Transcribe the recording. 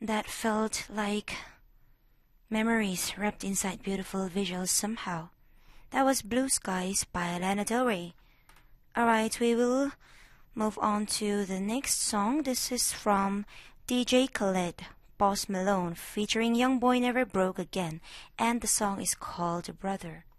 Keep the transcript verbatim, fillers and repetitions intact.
that felt like memories wrapped inside beautiful visuals somehow. That was Blue Skies by Lana Del Rey. Alright, we will move on to the next song. This is from D J Khaled, Post Malone, featuring Young Boy Never Broke Again, and the song is called Brother.